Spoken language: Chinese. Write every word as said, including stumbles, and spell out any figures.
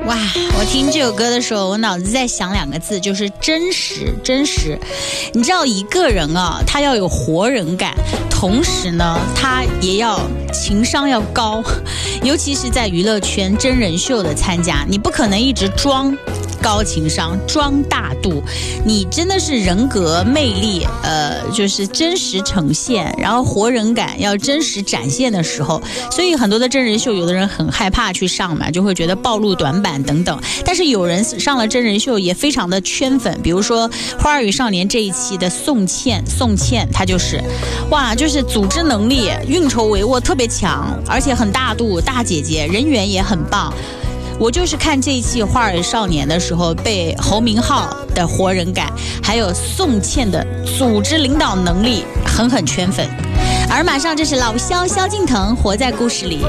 哇，我听这首歌的时候，我脑子在想两个字，就是真实，真实。你知道一个人啊，他要有活人感，同时呢，他也要情商要高，尤其是在娱乐圈真人秀的参加，你不可能一直装高情商，装大度，你真的是人格魅力，呃，就是真实呈现，然后活人感要真实展现的时候，所以很多的真人秀，有的人很害怕去上嘛，就会觉得暴露短板等等。但是有人上了真人秀也非常的圈粉，比如说《花儿与少年》这一期的宋茜，宋茜她就是哇，就是组织能力、运筹帷幄特别强，而且很大度，大姐姐，人缘也很棒。我就是看这一期《花儿与少年》的时候，被侯明昊的活人感，还有宋茜的组织领导能力狠狠圈粉。而马上这是老萧萧敬腾活在故事里。